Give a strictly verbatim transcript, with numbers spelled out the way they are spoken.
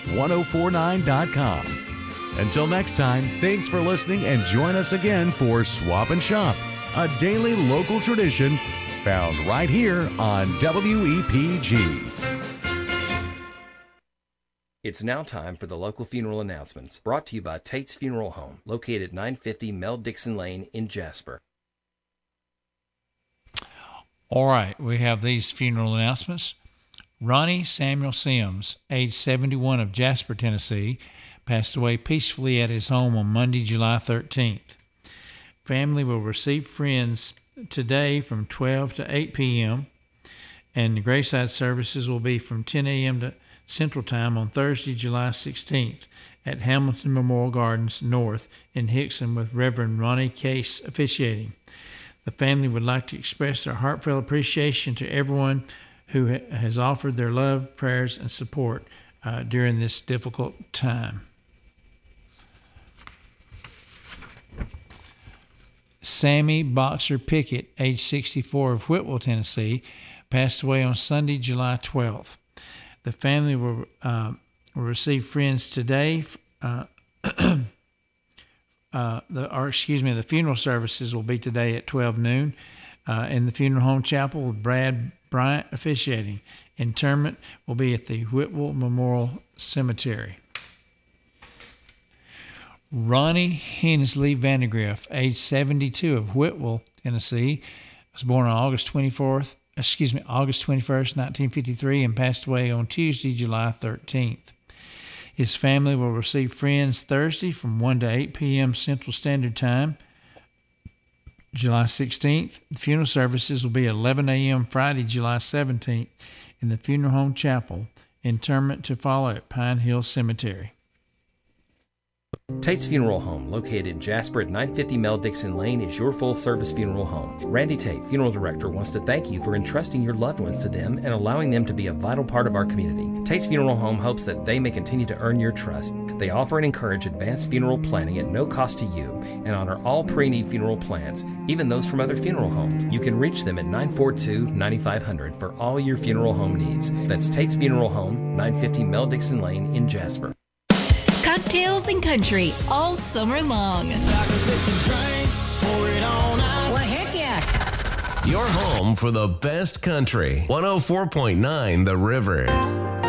ten forty-nine dot com. Until next time, thanks for listening and join us again for Swap and Shop, a daily local tradition found right here on W E P G. It's now time for the local funeral announcements, brought to you by Tate's Funeral Home, located at nine fifty Mel Dixon Lane in Jasper. All right, we have these funeral announcements. Ronnie Samuel Sims, age seventy-one, of Jasper, Tennessee, passed away peacefully at his home on Monday, July thirteenth. Family will receive friends today from twelve to eight p.m., and the graveside services will be from ten a.m. to Central Time on Thursday, July sixteenth at Hamilton Memorial Gardens North in Hickson, with Reverend Ronnie Case officiating. The family would like to express their heartfelt appreciation to everyone who ha- has offered their love, prayers, and support uh, during this difficult time. Sammy Boxer Pickett, age sixty-four, of Whitwell, Tennessee, passed away on Sunday, July twelfth. The family will, uh, will receive friends today. Uh, uh, the, or excuse me, the funeral services will be today at twelve noon uh, in the Funeral Home Chapel with Brad Bryant officiating. Interment will be at the Whitwell Memorial Cemetery. Ronnie Hensley Vandegrift, age seventy-two, of Whitwell, Tennessee, was born on August twenty-fourth, excuse me, August twenty-first, nineteen fifty-three, and passed away on Tuesday, July thirteenth. His family will receive friends Thursday from one to eight p.m. Central Standard Time, July sixteenth. The funeral services will be eleven a.m. Friday, July seventeenth, in the Funeral Home Chapel. Interment to follow at Pine Hill Cemetery. Tate's Funeral Home, located in Jasper at nine fifty Mel Dixon Lane, is your full-service funeral home. Randy Tate, funeral director, wants to thank you for entrusting your loved ones to them and allowing them to be a vital part of our community. Tate's Funeral Home hopes that they may continue to earn your trust. They offer and encourage advanced funeral planning at no cost to you and honor all pre-need funeral plans, even those from other funeral homes. You can reach them at nine four two, nine five zero zero for all your funeral home needs. That's Tate's Funeral Home, nine fifty Mel Dixon Lane in Jasper. Cocktails and country all summer long. Well, heck yeah. Your home for the best country. one oh four point nine The River.